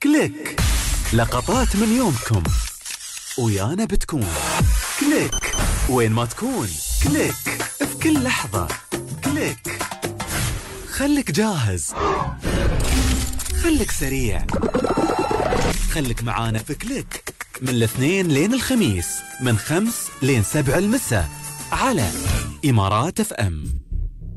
كليك، لقطات من يومكم ويانا بتكون. كليك وين ما تكون، كليك في كل لحظة. كليك خلك جاهز، خلك سريع، خلك معانا في كليك من الاثنين لين الخميس من 5 لين 7 المساء على إمارات FM.